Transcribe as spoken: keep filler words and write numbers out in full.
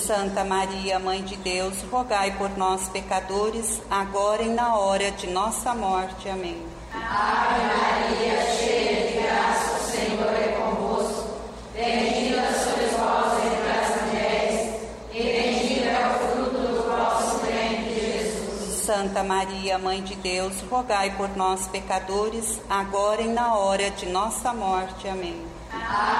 Santa Maria, Mãe de Deus, rogai por nós, pecadores, agora e na hora de nossa morte. Amém. Ave Maria, cheia de graça, o Senhor é convosco. Bendita sois vós entre as mulheres, e bendito é o fruto do vosso ventre, Jesus. Santa Maria, Mãe de Deus, rogai por nós, pecadores, agora e na hora de nossa morte. Amém.